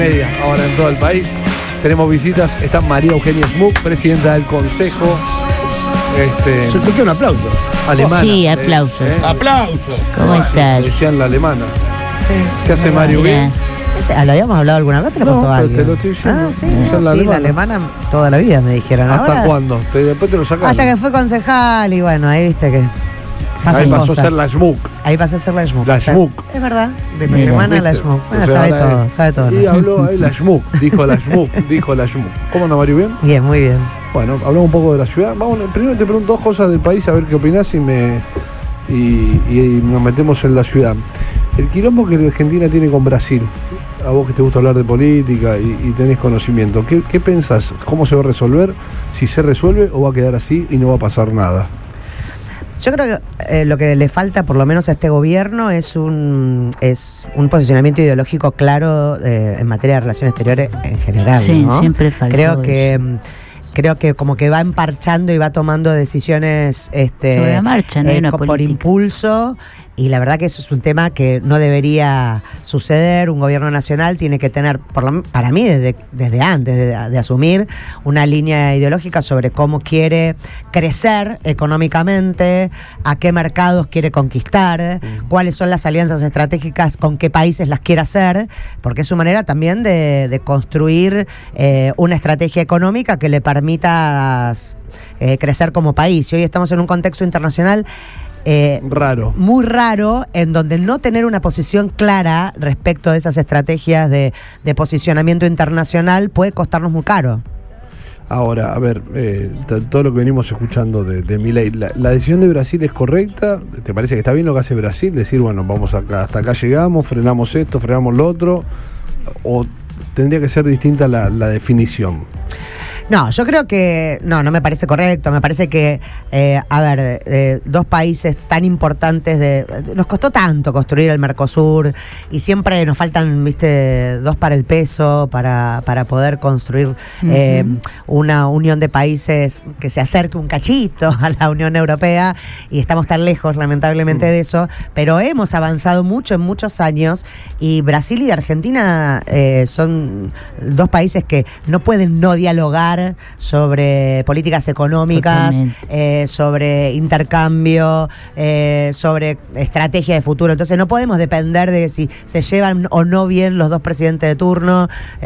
Media ahora en todo el país. Tenemos visitas. Está María Eugenia Schmuck, presidenta del Consejo. Se escuchó un aplauso. Alemana. Sí, aplauso. ¡Aplauso! ¿Cómo estás? Decían la alemana. Sí. ¿Qué hace Mario bien? Sí, ¿lo habíamos hablado alguna vez? ¿Te lo contó pero alguien? te lo estoy diciendo. Ah, sí, Decían la alemana toda la vida me dijeron. ¿Hasta Ahora, cuándo? Después te lo sacaron. hasta que fue concejal y bueno, ahí viste que pasan Ahí pasó cosas. a ser la Schmuck. Ahí pasó a ser la Schmuck. La Schmuck. Es verdad, de mi Mira, hermana la ¿Viste? Schmuck. Bueno, O sea, sabe ahora todo, sabe todo. Y ¿no? habló ahí la Schmuck. Dijo la Schmuck. ¿Cómo anda Mario bien? Bien, muy bien. Bueno, hablamos un poco de la ciudad. Vamos, primero te pregunto dos cosas del país, a ver qué opinás y nos metemos en la ciudad. El quilombo que la Argentina tiene con Brasil, a vos que te gusta hablar de política y tenés conocimiento, ¿qué pensás? ¿Cómo se va a resolver? ¿Si se resuelve o va a quedar así y no va a pasar nada? Yo creo que lo que le falta, por lo menos a este gobierno, es un posicionamiento ideológico claro en materia de relaciones exteriores en general. Sí, ¿no? siempre faltó Creo que como que va emparchando y va tomando decisiones sobre la marcha, no hay una por política. impulso. Y la verdad que eso es un tema que no debería suceder. Un gobierno nacional tiene que tener, para mí, desde antes de asumir, una línea ideológica sobre cómo quiere crecer económicamente, a qué mercados quiere conquistar, cuáles son las alianzas estratégicas, con qué países las quiere hacer, porque es su manera también de construir una estrategia económica que le permita crecer como país. Y hoy estamos en un contexto internacional muy raro, en donde no tener una posición clara respecto de esas estrategias de posicionamiento internacional puede costarnos muy caro. Ahora, a ver, todo lo que venimos escuchando de Milei, ¿la decisión de Brasil es correcta? ¿Te parece que está bien lo que hace Brasil? Decir, bueno, vamos acá, hasta acá llegamos, frenamos esto, frenamos lo otro, ¿o tendría que ser distinta la definición? No, yo creo que no me parece correcto. Me parece que, dos países tan importantes nos costó tanto construir el Mercosur y siempre nos faltan, dos para el peso para poder construir una unión de países que se acerque un cachito a la Unión Europea, y estamos tan lejos, lamentablemente, de eso, pero hemos avanzado mucho en muchos años, y Brasil y Argentina son dos países que no pueden no dialogar sobre políticas económicas, sobre intercambio, sobre estrategia de futuro. Entonces no podemos depender de si se llevan o no bien los dos presidentes de turno.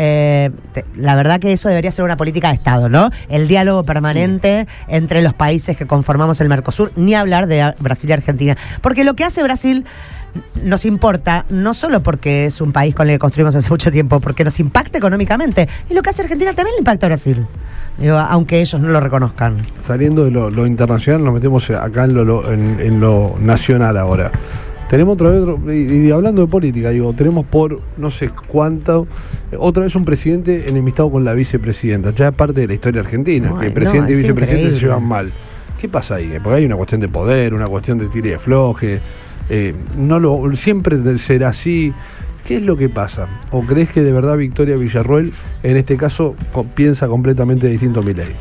La verdad que eso debería ser una política de Estado, ¿no? El diálogo permanente entre los países que conformamos el Mercosur, ni hablar de Brasil y Argentina. Porque lo que hace Brasil nos importa, no solo porque es un país con el que construimos hace mucho tiempo, porque nos impacta económicamente. Y lo que hace Argentina también le impacta a Brasil, aunque ellos no lo reconozcan. Saliendo de lo internacional, nos metemos acá en lo nacional ahora. Tenemos otra vez, y hablando de política, tenemos por no sé cuánto, otra vez un presidente enemistado con la vicepresidenta. Ya es parte de la historia argentina, que el presidente y vicepresidente se llevan mal. ¿Qué pasa ahí? Porque hay una cuestión de poder, una cuestión de tire y afloje. Siempre será así. ¿Qué es lo que pasa? ¿O crees que de verdad Victoria Villarroel en este caso piensa completamente distinto a Milei?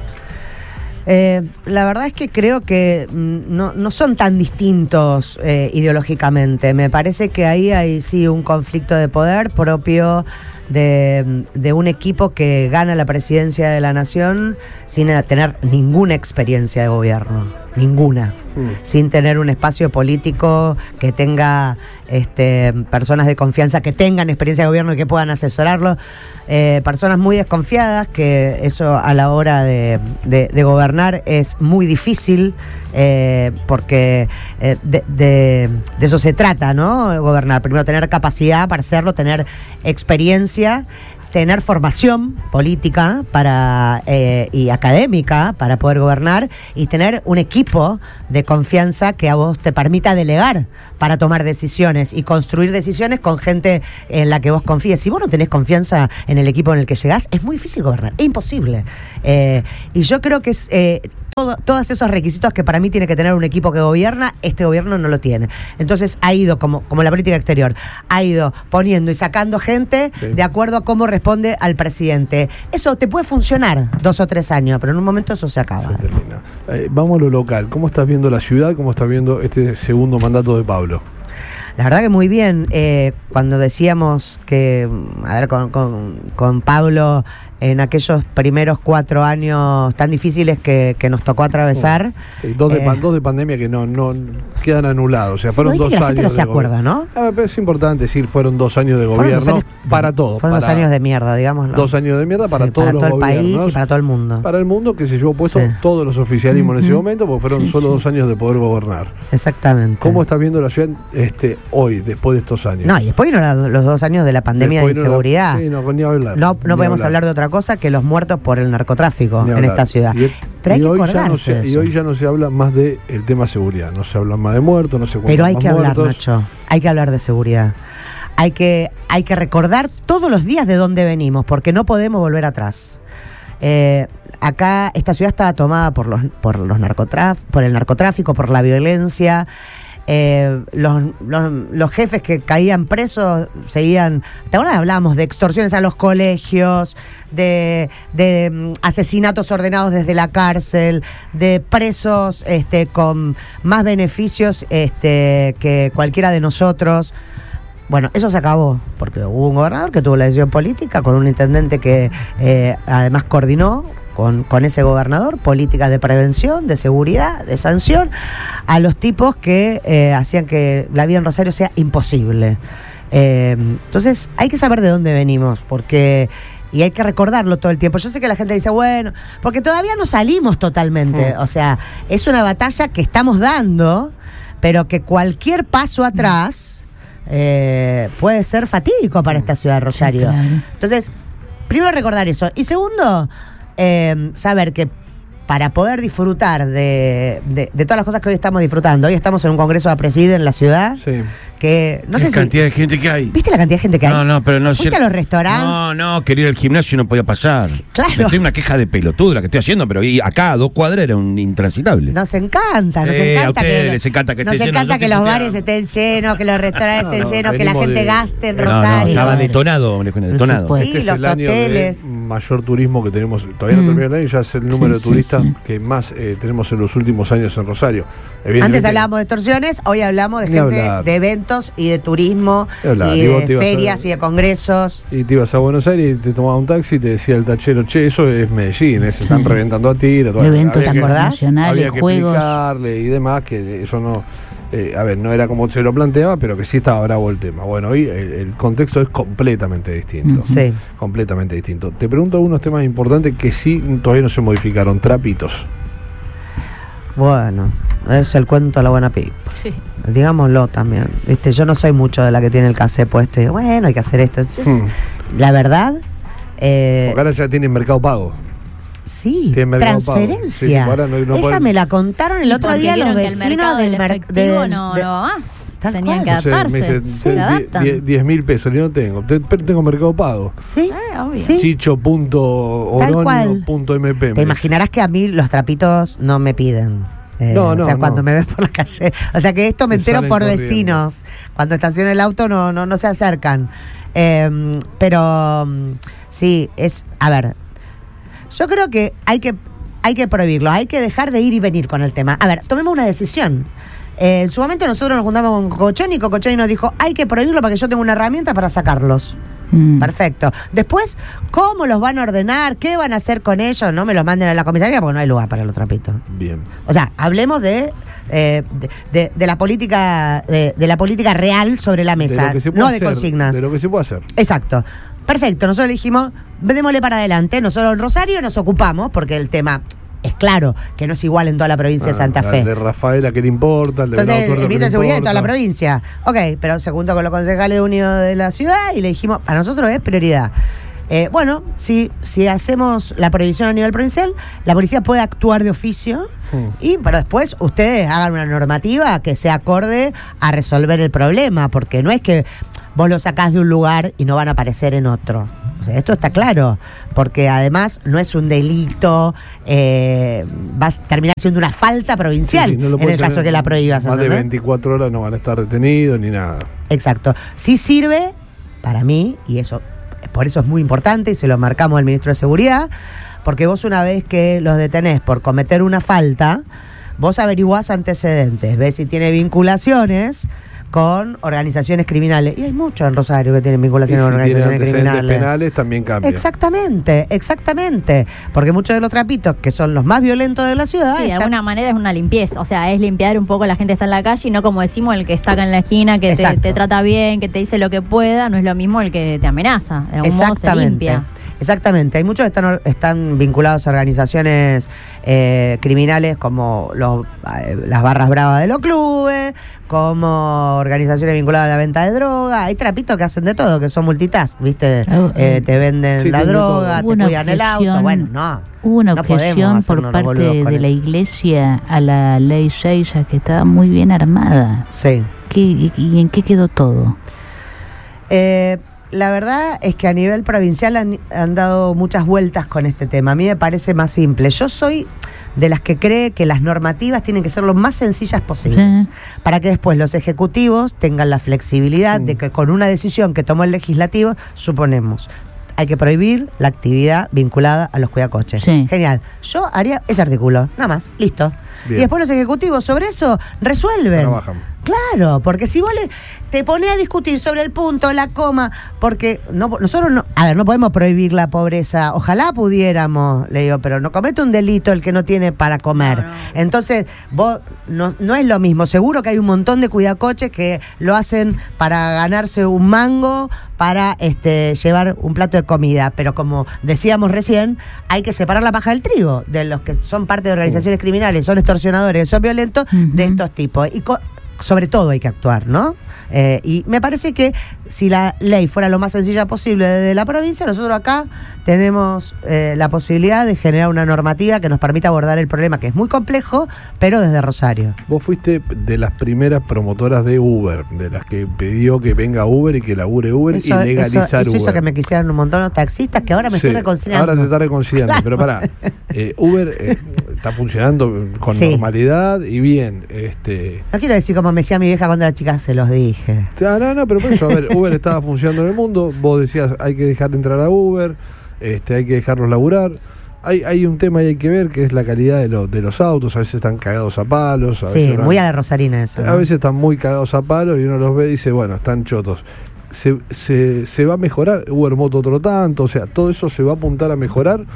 La verdad es que creo que no son tan distintos ideológicamente. Me parece que ahí hay sí un conflicto de poder propio de un equipo que gana la presidencia de la nación sin tener ninguna experiencia de gobierno, ninguna, sin tener un espacio político que tenga personas de confianza que tengan experiencia de gobierno y que puedan asesorarlo, personas muy desconfiadas, que eso a la hora de gobernar es muy difícil, porque de eso se trata, ¿no? Gobernar, primero tener capacidad para hacerlo, tener experiencia, tener formación política y académica para poder gobernar, y tener un equipo de confianza que a vos te permita delegar para tomar decisiones y construir decisiones con gente en la que vos confíes. Si vos no tenés confianza en el equipo en el que llegás, es muy difícil gobernar, es imposible. Y yo creo que es todos esos requisitos que para mí tiene que tener un equipo que gobierna, este gobierno no lo tiene. Entonces ha ido, como la política exterior, ha ido poniendo y sacando gente de acuerdo a cómo responde al presidente. Eso te puede funcionar 2 o 3 años, pero en un momento eso se acaba. Se termina. Vamos a lo local. ¿Cómo estás viendo la ciudad? ¿Cómo estás viendo este segundo mandato de Pablo? La verdad que muy bien. Cuando decíamos que, a ver, con Pablo, en aquellos primeros 4 años tan difíciles que nos tocó atravesar. Dos de pandemia que no quedan anulados. O sea, fueron 2 años. La gente no se acuerda, ¿no? Pero es importante decir, fueron 2 años de gobierno para todo. Fueron 2 años de mierda, digamos. 2 años de mierda para todos los gobiernos. Para todo el país y para todo el mundo. Para el mundo que se llevó puesto todos los oficialismos en ese momento, porque fueron solo 2 años de poder gobernar. Exactamente. ¿Cómo estás viendo la ciudad hoy, después de estos años? No, y después vino los 2 años de la pandemia de inseguridad. No podemos hablar de otra cosa que los muertos por el narcotráfico en esta ciudad. Pero hay que acordarse. Y hoy ya no se habla más del tema seguridad. No se habla más de muertos, no se cuentan Pero hay más que hablar, muertos. Nacho. Hay que hablar de seguridad. Hay que recordar todos los días de dónde venimos, porque no podemos volver atrás. Acá esta ciudad estaba tomada por el narcotráfico, por la violencia. Los jefes que caían presos seguían. ¿Te acuerdas? Hablábamos de extorsiones a los colegios, de asesinatos ordenados desde la cárcel, de presos con más beneficios que cualquiera de nosotros. Bueno, eso se acabó, porque hubo un gobernador que tuvo la decisión política, con un intendente que además coordinó con ese gobernador políticas de prevención, de seguridad, de sanción a los tipos que hacían que la vida en Rosario sea imposible. Entonces hay que saber de dónde venimos, y hay que recordarlo todo el tiempo. Yo sé que la gente dice, bueno, porque todavía no salimos totalmente, o sea, es una batalla que estamos dando, pero que cualquier paso atrás puede ser fatídico para esta ciudad de Rosario. Sí, claro. Entonces, primero recordar eso, y segundo, saber que para poder disfrutar de todas las cosas que hoy estamos disfrutando, hoy estamos en un congreso de Preside en la ciudad, que no sé si... cantidad de gente que hay. ¿Viste la cantidad de gente que hay? No, pero no... ¿Fuiste a los restaurantes? No, quería ir al gimnasio y no podía pasar. Claro. Estoy una queja de pelotudo la que estoy haciendo, pero acá a 2 cuadras era un intransitable. Nos encanta a ustedes les encanta que esté lleno. Nos encanta que los bares estén llenos, que los restaurantes estén llenos, que la gente gaste en Rosario. Estaba detonado, detonado. Sí, Este los es el año hoteles. de mayor turismo que tenemos. Todavía no terminó el año, ya es el número de turistas que más tenemos en los últimos años en Rosario. Antes hablábamos de extorsiones, hoy hablamos de gente, de eventos y de turismo y de ferias y de congresos. Y te ibas a Buenos Aires y te tomabas un taxi y te decía el tachero, che, eso es Medellín, se están reventando a tiro. Eventos ¿te acordás? Había que juegos. explicarle y demás, que eso no... no era como se lo planteaba, pero que sí estaba bravo el tema. Bueno, hoy el contexto es completamente distinto. Sí. Completamente distinto. Te pregunto algunos temas importantes que sí todavía no se modificaron. Trapitos. Bueno, es el cuento de la buena pipa. Sí. Digámoslo también. ¿Viste? Yo no soy mucho de la que tiene el casé puesto y digo, bueno, hay que hacer esto. La verdad... Porque ahora ya tienen Mercado Pago. Sí, transferencia. Sí, ahora esa me la contaron el otro día los vecinos del mercado. No va más. Tenían que adaptarse. Se adaptan. 10.000 pesos, yo no tengo. Tengo Mercado Pago. Sí, obvio. Sí. Chicho.odonio.mp. Te imaginarás que a mí los trapitos no me piden. Cuando me ves por la calle. O sea que esto me entero por corriendo. Vecinos. Cuando estaciono el auto no se acercan. Pero sí, a ver, yo creo que hay que prohibirlo, hay que dejar de ir y venir con el tema. A ver, tomemos una decisión. En su momento nosotros nos juntamos con Cocochoni y Cocochoni nos dijo, hay que prohibirlo porque yo tengo una herramienta para sacarlos. Perfecto. Después, ¿cómo los van a ordenar? ¿Qué van a hacer con ellos? No me los manden a la comisaría porque no hay lugar para los trapitos. Bien. O sea, hablemos de la política de la política real sobre la mesa, no de consignas. De lo que se puede hacer. Exacto. Perfecto. Nosotros le dijimos, démosle para adelante. Nosotros en Rosario nos ocupamos porque el tema... Es claro que no es igual en toda la provincia de Santa Fe. El de Rafaela, que le importa, el de Entonces, el ministro de Seguridad de toda la provincia. Ok, pero se juntó con los concejales unidos de la ciudad y le dijimos, para nosotros es prioridad. Bueno, si hacemos la prohibición a nivel provincial, la policía puede actuar de oficio, pero después ustedes hagan una normativa que sea acorde a resolver el problema, porque no es que vos lo sacás de un lugar y no van a aparecer en otro. O sea, esto está claro, porque además no es un delito, va a terminar siendo una falta provincial en el caso que la prohíbas. Más de 24 horas no van a estar detenidos ni nada. Exacto. Sí sirve, para mí, y eso por eso es muy importante, y se lo marcamos al ministro de Seguridad, porque vos una vez que los detenés por cometer una falta, vos averiguás antecedentes, ves si tiene vinculaciones con organizaciones criminales. Y hay muchos en Rosario que tienen vinculación con organizaciones criminales. Penales también cambia. Exactamente. Porque muchos de los trapitos, que son los más violentos de la ciudad... Sí, de alguna manera es una limpieza. O sea, es limpiar un poco a la gente que está en la calle y no como decimos el que está acá en la esquina, que te trata bien, que te dice lo que pueda. No es lo mismo el que te amenaza. De algún modo se limpia. Exactamente, hay muchos que están vinculados a organizaciones criminales como las barras bravas de los clubes, como organizaciones vinculadas a la venta de droga. Hay trapitos que hacen de todo, que son multitask, ¿viste? Te venden la droga, te cuidan el auto. Bueno, no. Hubo una objeción por parte de la Iglesia a la Ley 6, que estaba muy bien armada. Sí. ¿Y en qué quedó todo? La verdad es que a nivel provincial han dado muchas vueltas con este tema. A mí me parece más simple. Yo soy de las que cree que las normativas tienen que ser lo más sencillas posibles, para que después los ejecutivos tengan la flexibilidad de que con una decisión que tomó el legislativo, suponemos, hay que prohibir la actividad vinculada a los cuidacoches. Sí. Genial. Yo haría ese artículo, nada más, listo. Bien. Y después los ejecutivos sobre eso resuelven. Trabajan. Claro, porque si vos te pones a discutir sobre el punto, la coma, porque nosotros no podemos prohibir la pobreza. Ojalá pudiéramos, le digo, pero no comete un delito el que no tiene para comer. No. Entonces, vos no es lo mismo. Seguro que hay un montón de cuidacoches que lo hacen para ganarse un mango, para llevar un plato de comida. Pero como decíamos recién, hay que separar la paja del trigo de los que son parte de organizaciones criminales, son extorsionadores, son violentos, de estos tipos. Y sobre todo hay que actuar, ¿no? Y me parece que si la ley fuera lo más sencilla posible de la provincia, nosotros acá tenemos la posibilidad de generar una normativa que nos permita abordar el problema, que es muy complejo, pero desde Rosario. Vos fuiste de las primeras promotoras de Uber, de las que pidió que venga Uber y que labure Uber y legalizar Uber. Eso hizo que me quisieran un montón de taxistas, que ahora me estoy reconciliando. Ahora te está reconciliando, claro. Pero pará, Uber está funcionando con normalidad y bien. No quiero decir como me decía mi vieja cuando era chica, se los dije. No, pero por eso, a ver, Uber estaba funcionando en el mundo, vos decías, hay que dejar de entrar a Uber, hay que dejarlos laburar. Hay un tema y hay que ver, que es la calidad de los autos. A veces están cagados a palos. Muy a la rosarina eso, ¿no? A veces están muy cagados a palos y uno los ve y dice, bueno, están chotos. ¿Se va a mejorar? Uber Moto otro tanto, o sea, ¿todo eso se va a apuntar a mejorar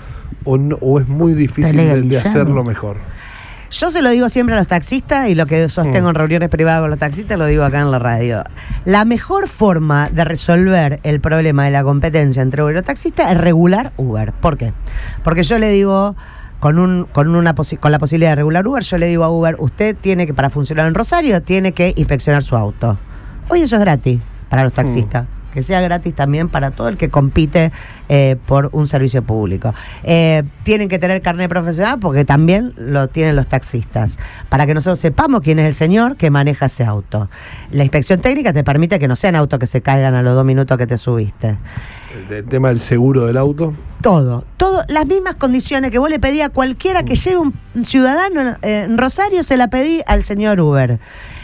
o es muy difícil de hacerlo mejor? Yo se lo digo siempre a los taxistas y lo que sostengo en reuniones privadas con los taxistas lo digo acá en la radio. La mejor forma de resolver el problema de la competencia entre Uber y los taxistas es regular Uber. ¿Por qué? Porque yo le digo, con la posibilidad de regular Uber, yo le digo a Uber, usted tiene que, para funcionar en Rosario, tiene que inspeccionar su auto. Hoy eso es gratis para los taxistas. Que sea gratis también para todo el que compite por un servicio público. Tienen que tener carnet profesional porque también lo tienen los taxistas, para que nosotros sepamos quién es el señor que maneja ese auto. La inspección técnica te permite que no sean autos que se caigan a los 2 minutos que te subiste. El tema del seguro del auto. Todo, las mismas condiciones que vos le pedí a cualquiera que lleve un ciudadano en Rosario, se la pedí al señor Uber.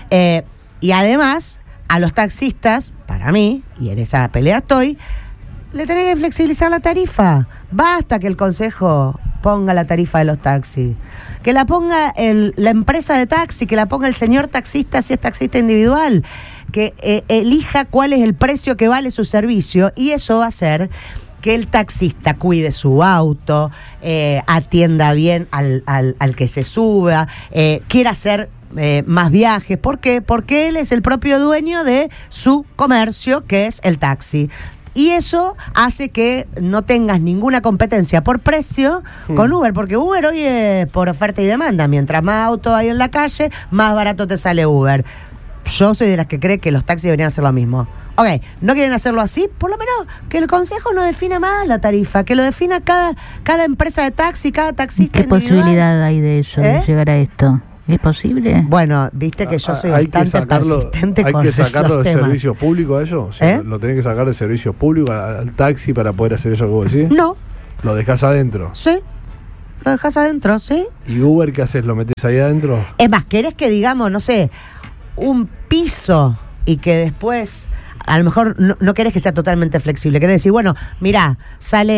Y además, a los taxistas, para mí, y en esa pelea estoy, le tenés que flexibilizar la tarifa. Basta que el consejo ponga la tarifa de los taxis, que la ponga la empresa de taxi, que la ponga el señor taxista si es taxista individual, que elija cuál es el precio que vale su servicio, y eso va a hacer que el taxista cuide su auto, atienda bien al que se suba, quiera hacer más viajes. ¿Por qué? Porque él es el propio dueño de su comercio, que es el taxi. Y eso hace que no tengas ninguna competencia por precio con Uber, porque Uber hoy es por oferta y demanda. Mientras más autos hay en la calle, más barato te sale Uber. Yo soy de las que cree que los taxis deberían hacer lo mismo. Ok, ¿no quieren hacerlo así? Por lo menos que el consejo no defina más la tarifa, que lo defina cada empresa de taxi, cada taxista individual. ¿Qué posibilidad hay de eso, de llegar a esto? ¿Es posible? Bueno, viste que yo soy bastante persistente con ¿Hay que sacarlo de temas. Servicios públicos a eso? O sea, ¿lo tenés que sacar de servicios públicos al taxi para poder hacer eso que vos decís? No. ¿Lo dejás adentro? Sí. ¿Lo dejás adentro? Sí. ¿Y Uber qué haces? ¿Lo metés ahí adentro? Es más, ¿querés que digamos, no sé, un piso y que después, a lo mejor no querés que sea totalmente flexible? Querés decir, bueno, mirá, sale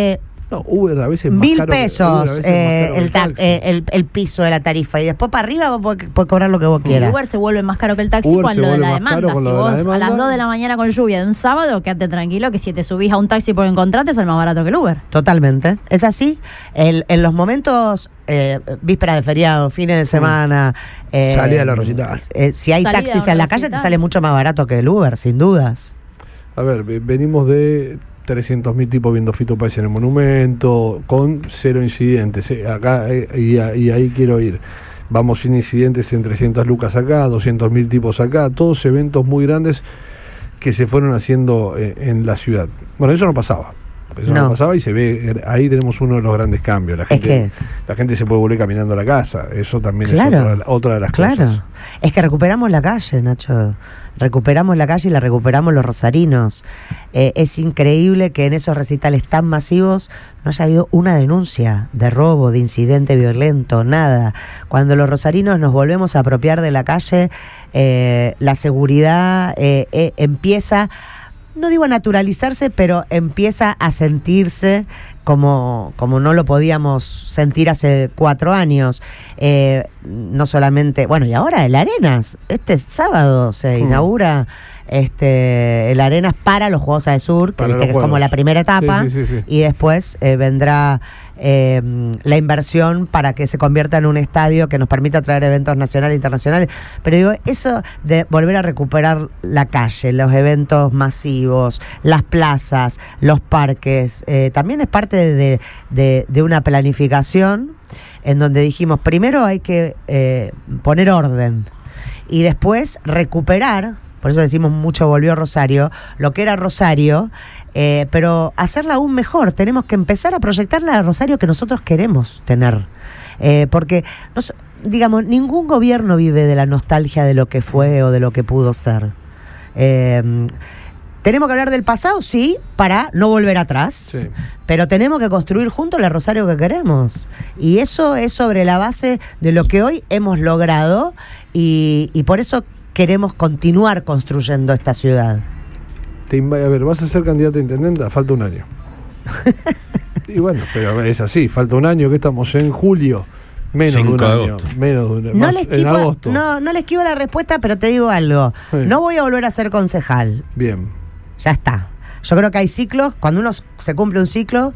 No, Uber a veces es más 1.000 caro pesos Uber a veces es más caro que el taxi. el piso de la tarifa. Y después para arriba vos podés cobrar lo que vos quieras. Uber se vuelve más caro que el taxi Uber con se lo de vuelve la más demanda. caro con Si lo de la vos demanda. a las 2 de la mañana con lluvia de un sábado, quédate tranquilo que si te subís a un taxi por encontrarte es el más barato que el Uber. Totalmente. Es así. En los momentos, vísperas de feriado, fines de semana. Salida de los recitales. Si hay Salida taxis a un en la calle, te recital. sale mucho más barato que el Uber, sin dudas. A ver, venimos de 300.000 tipos viendo Fito Páez en el Monumento, con 0 incidentes. Acá y ahí quiero ir. Vamos sin incidentes en 300 lucas acá, 200.000 tipos acá, todos eventos muy grandes que se fueron haciendo en la ciudad. Bueno, eso no pasaba. Eso no pasaba y se ve, ahí tenemos uno de los grandes cambios. La gente se puede volver caminando a la casa. Eso también es otra de las cosas. Es que recuperamos la calle, Nacho. Recuperamos la calle y la recuperamos los rosarinos. Es increíble que en esos recitales tan masivos no haya habido una denuncia de robo, de incidente violento, nada. Cuando los rosarinos nos volvemos a apropiar de la calle, la seguridad empieza, no digo a naturalizarse, pero empieza a sentirse como no lo podíamos sentir hace 4 años. No solamente, bueno, y ahora el Arenas, este sábado se inaugura el Arenas para los Juegos Adesur, que es como la primera etapa, sí. Y después vendrá la inversión para que se convierta en un estadio que nos permita traer eventos nacionales e internacionales. Pero digo, eso de volver a recuperar la calle, los eventos masivos, las plazas, los parques, también es parte de una planificación en donde dijimos, primero hay que poner orden y después recuperar. Por eso decimos mucho volvió Rosario, lo que era Rosario, pero hacerla aún mejor. Tenemos que empezar a proyectarla a Rosario que nosotros queremos tener. Porque, digamos, ningún gobierno vive de la nostalgia de lo que fue o de lo que pudo ser. Tenemos que hablar del pasado, sí, para no volver atrás, sí. Pero tenemos que construir juntos la Rosario que queremos. Y eso es sobre la base de lo que hoy hemos logrado y por eso queremos continuar construyendo esta ciudad. A ver, ¿vas a ser candidata a intendenta? Falta un año. Y bueno, pero es así, falta un año, que estamos en julio. Menos de un año. En agosto. No le esquivo la respuesta, pero te digo algo. Sí. No voy a volver a ser concejal. Bien. Ya está. Yo creo que hay ciclos, cuando uno se cumple un ciclo,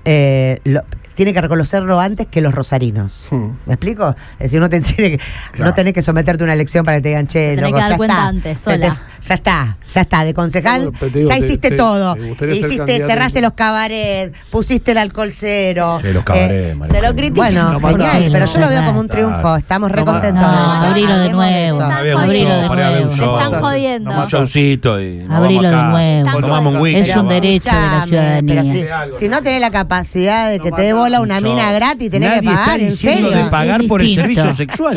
tiene que reconocerlo antes que los rosarinos. ¿Me explico? Es decir, no tenés que someterte a una elección para que te digan, che, loco, ya está. Antes, ya está, de concejal, ya hiciste todo. Cerraste los cabarets, pusiste el alcohol cero. Sí, los cabarets, se lo critico. Bueno, genial, pero yo lo veo como un triunfo. Estamos re contentos de eso. Abrilo de nuevo. Me están jodiendo. Un showcito y abrilo de nuevo. Tomamos un whisky. Es un derecho de la ciudadanía. Pero si no tenés la capacidad de que te dé bola una mina gratis, tenés que pagar, en serio. De pagar por el servicio sexual.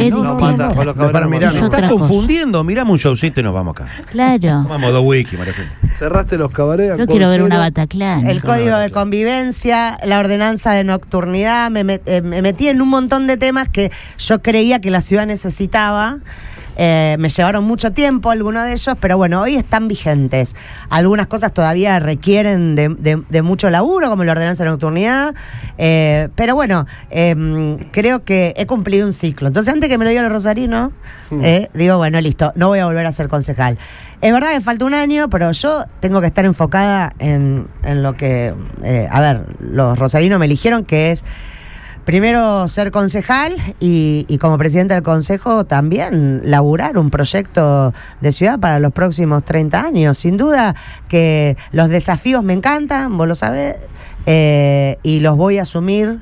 Estás confundiendo. Miramos un showcito y nos vamos acá. Claro. Vamos 2 whisky, María Julia. Cerraste los cabarets. Yo quiero ver una Bataclan. El código de convivencia, la ordenanza de nocturnidad, me metí en un montón de temas que yo creía que la ciudad necesitaba. Me llevaron mucho tiempo algunos de ellos, pero bueno, hoy están vigentes. Algunas cosas todavía requieren de mucho laburo, como la ordenanza de nocturnidad, pero bueno, creo que he cumplido un ciclo. Entonces, antes que me lo digan los rosarinos, digo, bueno, listo, no voy a volver a ser concejal. Es verdad que falta un año, pero yo tengo que estar enfocada en lo que, los rosarinos me eligieron, que es primero ser concejal y como presidenta del consejo también laburar un proyecto de ciudad para los próximos 30 años. Sin duda que los desafíos me encantan, vos lo sabés, y los voy a asumir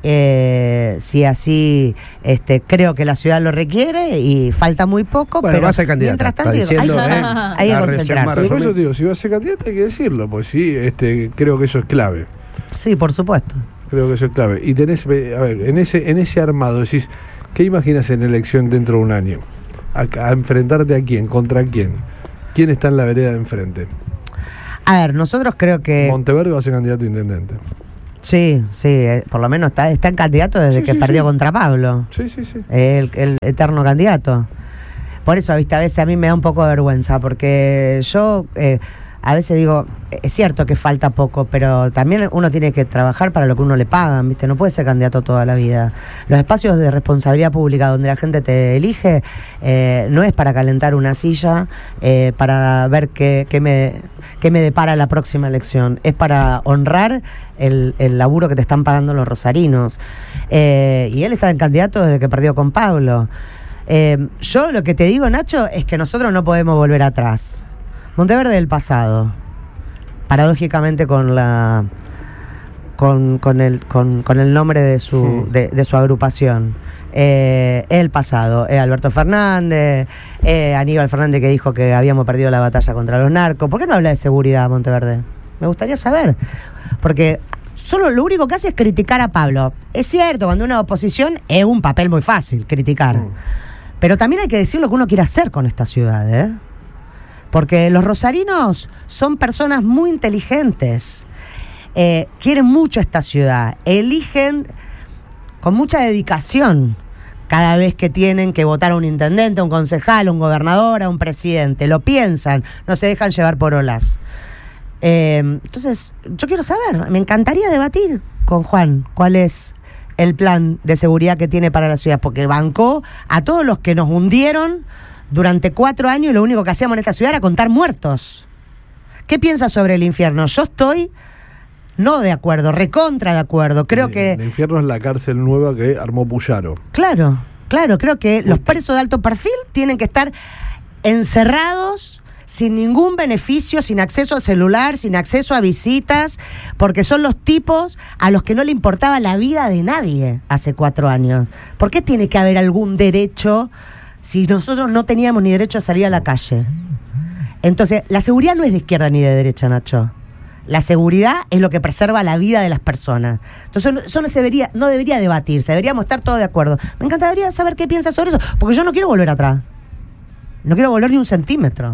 si así creo que la ciudad lo requiere y falta muy poco, bueno, pero vas a ser candidata, mientras tanto hay que concentrarse. Por eso digo, si vas a ser candidata hay que decirlo, pues sí, creo que eso es clave. Sí, por supuesto. Creo que eso es clave. Y tenés, a ver, en ese armado decís, ¿qué imaginas en elección dentro de un año? ¿A enfrentarte a quién? ¿Contra quién? ¿Quién está en la vereda de enfrente? A ver, nosotros creo que Monteverde va a ser candidato a intendente. Sí, por lo menos está en candidato desde que perdió contra Pablo. Sí. El eterno candidato. Por eso, viste, a veces a mí me da un poco de vergüenza, porque yo a veces digo, es cierto que falta poco, pero también uno tiene que trabajar para lo que uno le pagan, ¿viste? No puede ser candidato toda la vida. Los espacios de responsabilidad pública donde la gente te elige no es para calentar una silla, para ver qué me depara la próxima elección. Es para honrar el laburo que te están pagando los rosarinos. Y él está en candidato desde que perdió con Pablo. Yo lo que te digo, Nacho, es que nosotros no podemos volver atrás. Monteverde del pasado, paradójicamente con el nombre de su agrupación. El pasado, Alberto Fernández, Aníbal Fernández, que dijo que habíamos perdido la batalla contra los narcos. ¿Por qué no habla de seguridad, Monteverde? Me gustaría saber, porque solo lo único que hace es criticar a Pablo. Es cierto, cuando una oposición es un papel muy fácil criticar, pero también hay que decir lo que uno quiere hacer con esta ciudad, porque los rosarinos son personas muy inteligentes, quieren mucho esta ciudad, eligen con mucha dedicación cada vez que tienen que votar a un intendente, a un concejal, a un gobernador, a un presidente. Lo piensan, no se dejan llevar por olas. Entonces, yo quiero saber, me encantaría debatir con Juan cuál es el plan de seguridad que tiene para la ciudad, porque bancó a todos los que nos hundieron durante 4 años y lo único que hacíamos en esta ciudad era contar muertos. ¿Qué piensas sobre el infierno? Yo estoy no de acuerdo, recontra de acuerdo. Creo que el infierno es la cárcel nueva que armó Puyaro. Claro, creo que los presos de alto perfil tienen que estar encerrados sin ningún beneficio, sin acceso al celular, sin acceso a visitas, porque son los tipos a los que no le importaba la vida de nadie hace 4 años. ¿Por qué tiene que haber algún derecho si nosotros no teníamos ni derecho a salir a la calle? Entonces, la seguridad no es de izquierda ni de derecha, Nacho. La seguridad es lo que preserva la vida de las personas. Entonces, eso no debería debatirse, deberíamos estar todos de acuerdo. Me encantaría saber qué piensas sobre eso, porque yo no quiero volver atrás. No quiero volver ni un centímetro.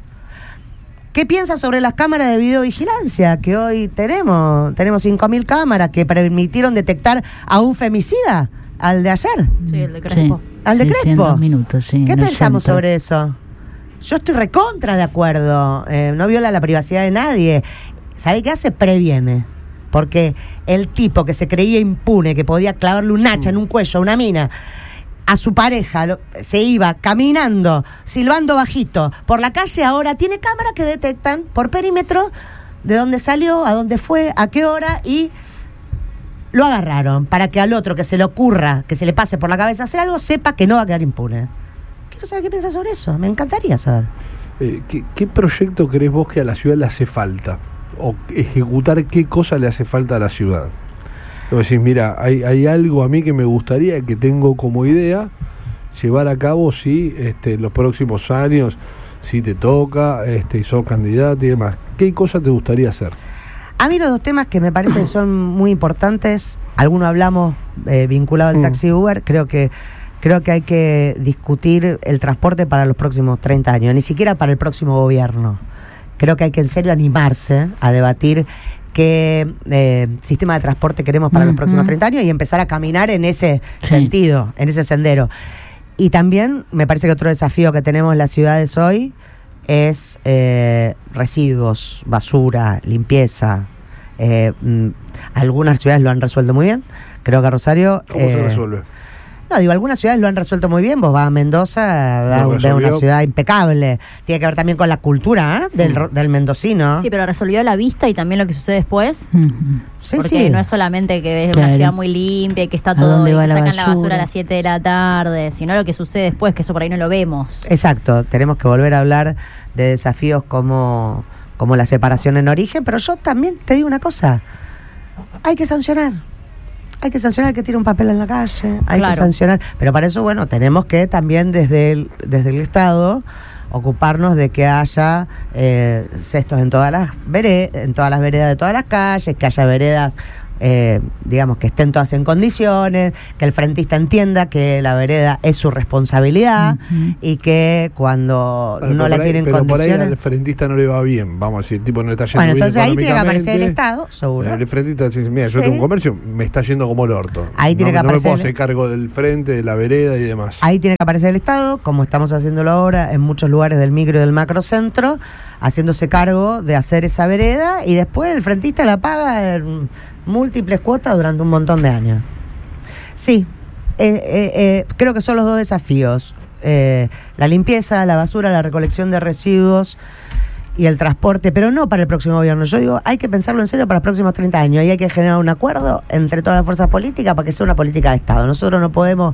¿Qué piensas sobre las cámaras de videovigilancia que hoy tenemos? Tenemos 5.000 cámaras que permitieron detectar a un femicida, al de ayer. Sí, el de Crespo. Sí. Al de Crespo. En 2 minutos, sí. ¿Qué pensamos sobre eso? Yo estoy recontra de acuerdo. No viola la privacidad de nadie. ¿Sabe qué hace? Previene. Porque el tipo que se creía impune, que podía clavarle un hacha en un cuello a una mina, a su pareja, se iba caminando, silbando bajito por la calle, ahora tiene cámaras que detectan por perímetro de dónde salió, a dónde fue, a qué hora, y lo agarraron para que al otro que se le ocurra, que se le pase por la cabeza hacer algo, sepa que no va a quedar impune. Quiero saber qué piensas sobre eso, me encantaría saber. ¿Qué proyecto crees vos que a la ciudad le hace falta? ¿O ejecutar qué cosa le hace falta a la ciudad? Vos decís, mira, hay algo a mí que me gustaría, que tengo como idea, llevar a cabo si los próximos años, si te toca, y sos candidato y demás. ¿Qué cosa te gustaría hacer? A mí los 2 temas que me parecen son muy importantes, algunos hablamos vinculado al taxi Uber, creo que hay que discutir el transporte para los próximos 30 años, ni siquiera para el próximo gobierno. Creo que hay que en serio animarse a debatir qué sistema de transporte queremos para los próximos 30 años y empezar a caminar en ese sentido, en ese sendero. Y también me parece que otro desafío que tenemos en las ciudades hoy es residuos, basura, limpieza. Algunas ciudades lo han resuelto muy bien. Creo que Rosario... ¿Cómo se resuelve? No, digo, algunas ciudades lo han resuelto muy bien. Vos vas a Mendoza, vas a ver una ciudad impecable. Tiene que ver también con la cultura del mendocino. Sí, pero resolvió la vista y también lo que sucede después. Sí, porque no es solamente que ves una ciudad muy limpia y que está todo, y que sacan la basura a las 7 de la tarde, sino lo que sucede después, que eso por ahí no lo vemos. Exacto, tenemos que volver a hablar de desafíos como la separación en origen, pero yo también te digo una cosa, hay que sancionar. Hay que sancionar al que tira un papel en la calle, hay que sancionar, pero para eso, bueno, tenemos que también desde el Estado ocuparnos de que haya cestos en todas las veredas de todas las calles, que haya veredas digamos, que estén todas en condiciones, que el frentista entienda que la vereda es su responsabilidad y que cuando no la tienen condiciones... Pero por ahí al frentista no le va bien, vamos a decir, tipo no le está yendo bien entonces ahí tiene que aparecer el Estado, seguro. El frentista dice, mira, yo tengo un comercio, me está yendo como el orto. Ahí tiene que aparecer... No me puedo hacer cargo del frente, de la vereda y demás. Ahí tiene que aparecer el Estado, como estamos haciéndolo ahora en muchos lugares del micro y del macrocentro, haciéndose cargo de hacer esa vereda y después el frentista la paga en múltiples cuotas durante un montón de años. Sí, creo que son los dos desafíos. La limpieza, la basura, la recolección de residuos y el transporte, pero no para el próximo gobierno. Yo digo, hay que pensarlo en serio para los próximos 30 años y hay que generar un acuerdo entre todas las fuerzas políticas para que sea una política de Estado. Nosotros no podemos...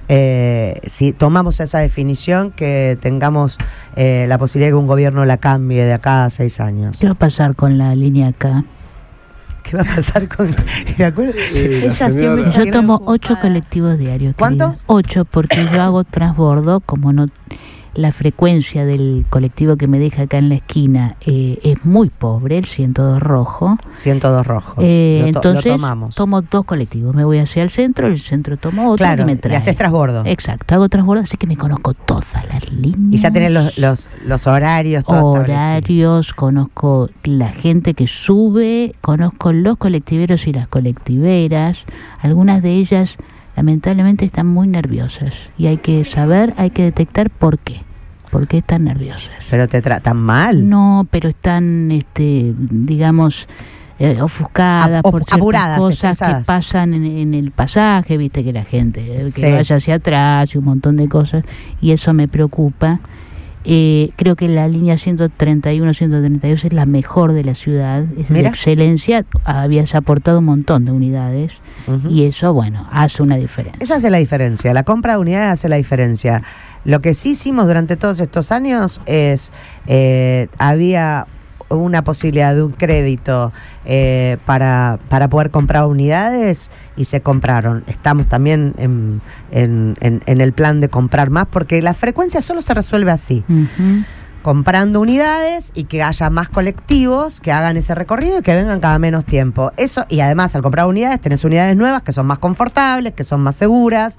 si tomamos esa definición, que tengamos la posibilidad de que un gobierno la cambie de acá a 6 años. ¿Qué va a pasar con la línea K? ¿Qué va a pasar con...? ¿Me acuerdo? Yo tomo 8 colectivos diarios. ¿Cuántos? 8, porque yo hago transbordo, como no... La frecuencia del colectivo que me deja acá en la esquina es muy pobre, el 102 rojo. 102 rojo. Entonces lo tomamos. Tomo 2 colectivos. Me voy hacia el centro tomo otro y me trae. Y haces transbordo. Exacto, hago transbordo, así que me conozco todas las líneas. Y ya tenés los horarios. Horarios, conozco la gente que sube, conozco los colectiveros y las colectiveras. Algunas de ellas... lamentablemente están muy nerviosas y hay que detectar por qué están nerviosas. ¿Pero te tratan mal? No, pero están, digamos, ofuscadas por ciertas apuradas, cosas que pasan en el pasaje, viste que la gente que vaya hacia atrás y un montón de cosas, y eso me preocupa. Creo que la línea 131, 132 es la mejor de la ciudad, es de excelencia, habías aportado un montón de unidades y eso, bueno, hace una diferencia. Eso hace la diferencia, la compra de unidades hace la diferencia. Lo que sí hicimos durante todos estos años es, había una posibilidad de un crédito para poder comprar unidades y se compraron. Estamos también en el plan de comprar más, porque la frecuencia solo se resuelve así. Comprando unidades y que haya más colectivos que hagan ese recorrido y que vengan cada menos tiempo. Eso, y además al comprar unidades tenés unidades nuevas que son más confortables, que son más seguras.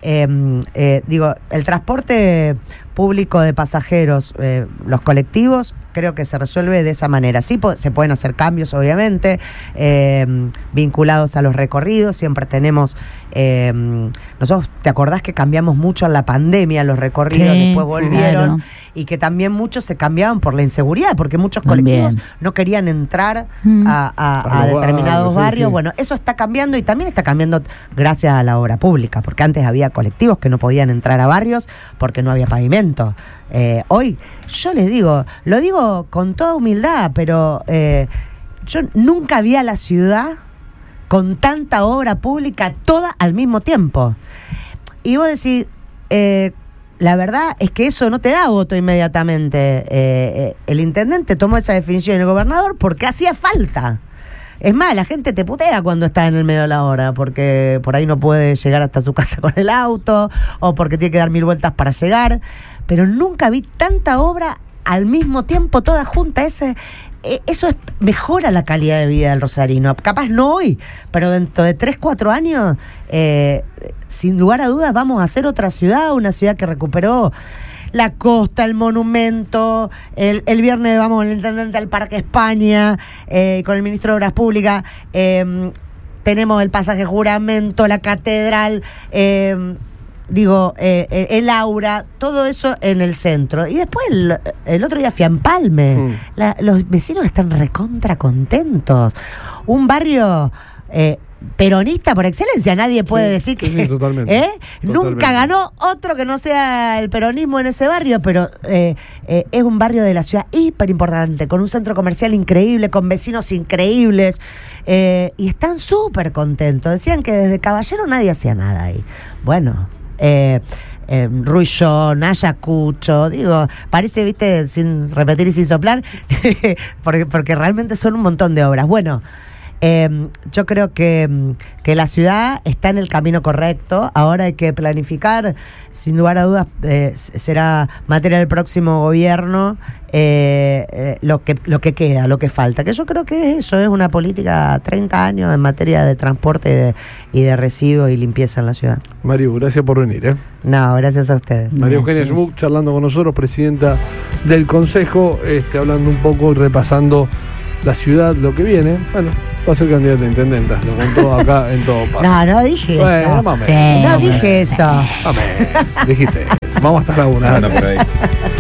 El transporte público de pasajeros, los colectivos, creo que se resuelve de esa manera. Sí, se pueden hacer cambios, obviamente, vinculados a los recorridos. Siempre tenemos... nosotros, ¿te acordás que cambiamos mucho en la pandemia los recorridos? Sí, después volvieron, claro. Y que también muchos se cambiaban por la inseguridad, porque muchos colectivos no querían entrar a determinados barrios. Sí. Bueno, eso está cambiando y también está cambiando gracias a la obra pública, porque antes había colectivos que no podían entrar a barrios porque no había pavimento. Hoy, yo les digo, lo digo con toda humildad, pero yo nunca vi a la ciudad con tanta obra pública toda al mismo tiempo. Y vos decís, la verdad es que eso no te da voto inmediatamente. El intendente tomó esa definición y el gobernador porque hacía falta. Es más, la gente te putea cuando está en el medio de la hora, porque por ahí no puede llegar hasta su casa con el auto, o porque tiene que dar 1000 vueltas para llegar. Pero nunca vi tanta obra al mismo tiempo, toda junta. Eso mejora la calidad de vida del rosarino. Capaz no hoy, pero dentro de 3-4 años, sin lugar a dudas, vamos a ser otra ciudad, una ciudad que recuperó la costa, el monumento. El viernes vamos el intendente al Parque España, con el ministro de Obras Públicas. Tenemos el pasaje Juramento, la catedral, el Aura, todo eso en el centro. Y después el otro día fui a Empalme. Los vecinos están recontra contentos. Un barrio peronista por excelencia, nadie puede decir que totalmente. Nunca ganó otro que no sea el peronismo en ese barrio, pero es un barrio de la ciudad hiper importante, con un centro comercial increíble, con vecinos increíbles, y están súper contentos. Decían que desde Caballero nadie hacía nada ahí. Bueno, Ruillón, Ayacucho, parece, sin repetir y sin soplar, porque realmente son un montón de obras. Bueno, Yo creo que la ciudad está en el camino correcto. Ahora hay que planificar, sin lugar a dudas, será materia del próximo gobierno lo que queda, lo que falta. Que yo creo que es una política 30 años en materia de transporte y de residuos y limpieza en la ciudad. Mario, gracias por venir. No, gracias a ustedes. María Eugenia Schmuck charlando con nosotros, presidenta del Consejo, hablando un poco, repasando la ciudad, lo que viene. Bueno, va a ser candidata a intendenta, lo contó acá en Todo Pasa. No dije eso. No dije eso. Dijiste eso. Vamos a estar a una. Anda por ahí.